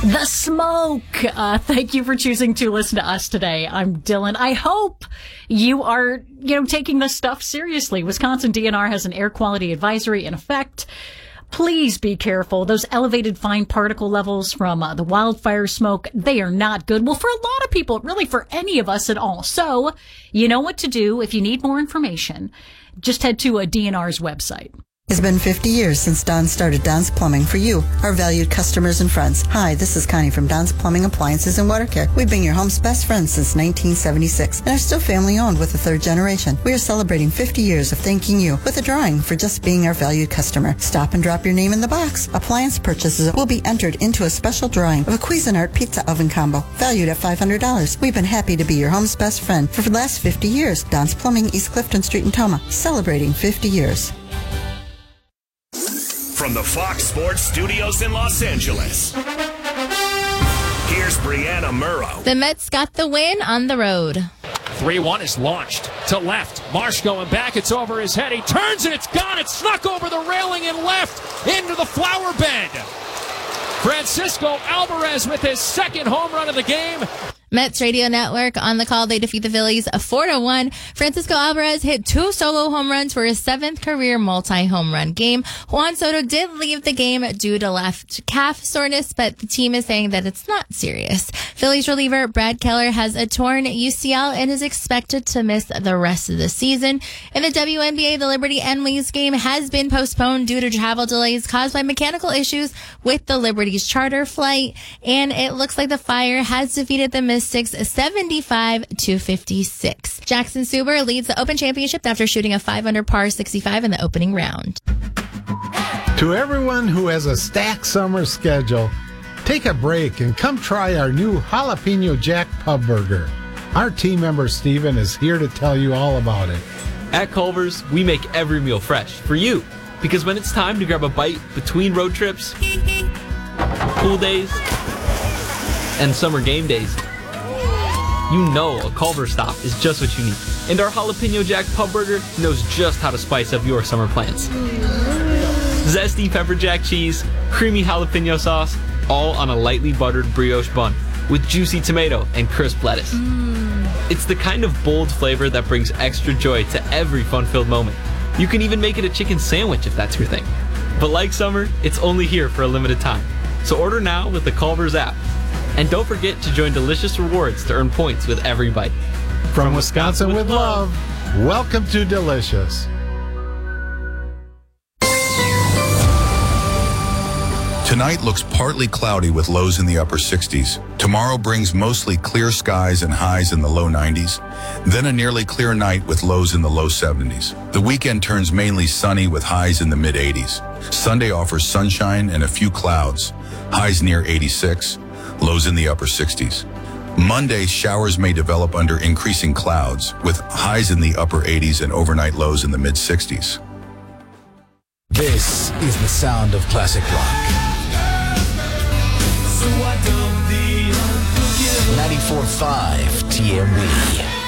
The Smoke. Thank you for choosing to listen to us today. I'm Dylan. I hope you are, taking this stuff seriously. Wisconsin DNR has an air quality advisory in effect. Please be careful. Those elevated fine particle levels from the wildfire smoke, they are not good. Well, for a lot of people, really for any of us at all. So, you know what to do. If you need more information, just head to DNR's website. It's been 50 years since Don started Don's Plumbing for you, our valued customers and friends. Hi, this is Connie from Don's Plumbing, Appliances, and Water Care. We've been your home's best friends since 1976 and are still family-owned with the third generation. We are celebrating 50 years of thanking you with a drawing for just being our valued customer. Stop and drop your name in the box. Appliance purchases will be entered into a special drawing of a Cuisinart pizza oven combo, valued at $500. We've been happy to be your home's best friend for the last 50 years. Don's Plumbing, East Clifton Street in Toma, celebrating 50 years. From the Fox Sports Studios in Los Angeles, here's Brianna Murrow. The Mets got the win on the road. 3-1 is launched to left. Marsh going back. It's over his head. He turns and it's gone. It's snuck over the railing and left into the flower bed. Francisco Alvarez with his second home run of the game. Mets Radio Network on the call. They defeat the Phillies 4-1. Francisco Alvarez hit 2 solo home runs for his 7th career multi-home run game. Juan Soto did leave the game due to left calf soreness, but the team is saying that it's not serious. Phillies reliever Brad Keller has a torn UCL and is expected to miss the rest of the season. In the WNBA, the Liberty and Wings game has been postponed due to travel delays caused by mechanical issues with the Liberty's charter flight, and it looks like the Fire has defeated the Mystics 75-56. Jackson Suber leads the Open Championship after shooting a 5-under par 65 in the opening round. To everyone who has a stacked summer schedule, take a break and come try our new Jalapeno Jack Pub Burger. Our team member Steven is here to tell you all about it. At Culver's, we make every meal fresh for you. Because when it's time to grab a bite between road trips, pool days, and summer game days, you know a Culver's stop is just what you need. And our Jalapeno Jack Pub Burger knows just how to spice up your summer plans. Zesty pepper jack cheese, creamy jalapeno sauce, all on a lightly buttered brioche bun with juicy tomato and crisp lettuce. It's the kind of bold flavor that brings extra joy to every fun-filled moment. You can even make it a chicken sandwich if that's your thing. But like summer, it's only here for a limited time. So order now with the Culver's app. And don't forget to join Delicious Rewards to earn points with every bite. From Wisconsin with love, welcome to Delicious. Tonight looks partly cloudy with lows in the upper 60s. Tomorrow brings mostly clear skies and highs in the low 90s. Then a nearly clear night with lows in the low 70s. The weekend turns mainly sunny with highs in the mid 80s. Sunday offers sunshine and a few clouds. Highs near 86. Lows in the upper 60s. Monday, showers may develop under increasing clouds, with highs in the upper 80s and overnight lows in the mid 60s. This is the sound of classic rock. 94.5 TMB.